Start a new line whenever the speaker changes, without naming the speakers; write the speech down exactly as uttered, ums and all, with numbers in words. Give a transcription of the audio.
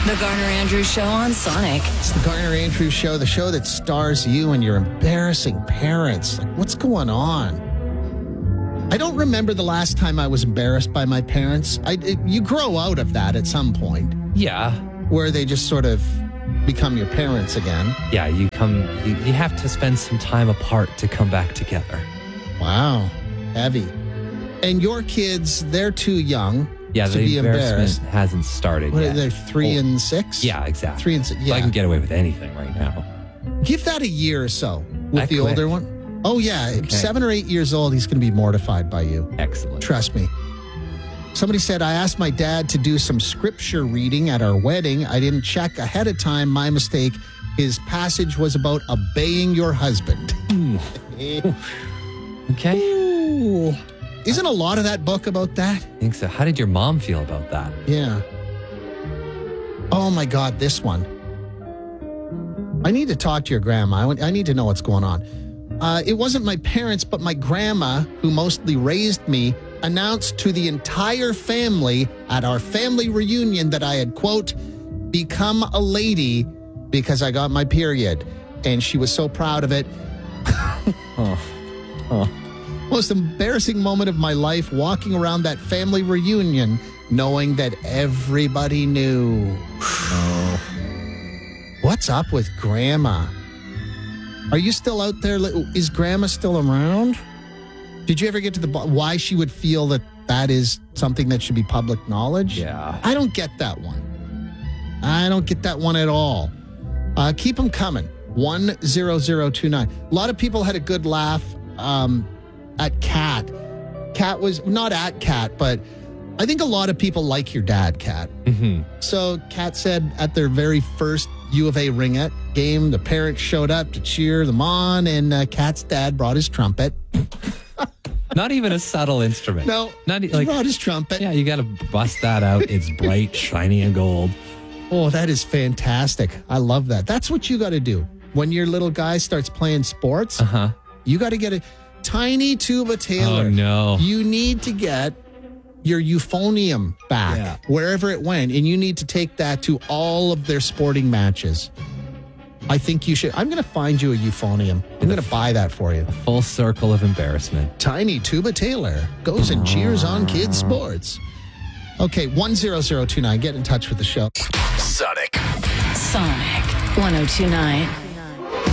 The Garner Andrews Show on Sonic.
It's the Garner Andrews Show, the show that stars you and your embarrassing parents. Like, what's going on? I don't remember the last time I was embarrassed by my parents. I, it, you grow out of that at some point.
Yeah.
Where they just sort of become your parents again.
Yeah, you come, you, you have to spend some time apart to come back together.
Wow. Heavy. And your kids, they're too young.
Yeah,
to
the
be
embarrassment
embarrassed.
hasn't started
What,
yet.
they're three
Oh,
and six?
Yeah, exactly.
Three and six.
So
Yeah.
I can get away with anything right now.
Give that a year or so with
I
the
quit.
older one. Oh, yeah.
Okay.
Seven or eight years old, he's going to be mortified by you.
Excellent.
Trust me. Somebody said, I asked my dad to do some scripture reading at our wedding. I didn't check ahead of time. My mistake. His passage was about obeying your husband.
Okay.
Ooh. Isn't a lot of that book about that?
I think so. How did your mom feel about that?
Yeah. Oh, my God, this one. I need to talk to your grandma. I, want- I need to know what's going on. Uh, it wasn't my parents, but my grandma, who mostly raised me, announced to the entire family at our family reunion that I had, quote, become a lady because I got my period. And she was so proud of it.
Oh. Oh.
Most embarrassing moment of my life, walking around that family reunion, knowing that everybody knew.
Oh.
What's up with Grandma? Are you still out there? Is Grandma still around? Did you ever get to the bo- why she would feel that that is something that should be public knowledge?
Yeah.
I don't get that one. I don't get that one at all. Uh, keep them coming. one zero zero two nine. A lot of people had a good laugh um, at Kat. Kat was not at Kat, but I think a lot of people like your dad, Kat.
Mm-hmm.
So Kat said at their very first U of A ringette game, the parents showed up to cheer them on, and uh, Kat's dad brought his trumpet.
Not even a subtle instrument.
No,
Not e-
he
like,
brought his trumpet.
yeah, you got to bust that out. It's bright, shiny, and gold.
Oh, that is fantastic. I love that. That's what you got to do. When your little guy starts playing sports,
Uh-huh.
you got to get a tiny tuba Taylor.
Oh, no.
You need to get your euphonium back,
Yeah.
wherever it went, and you need to take that to all of their sporting matches. I think you should. I'm going to find you a euphonium. I'm going to buy that for you.
Full circle of embarrassment.
Tiny tuba Taylor goes and cheers on kids' sports. Okay, one zero zero two nine. Get in touch with the show.
Sonic.
Sonic one oh two nine.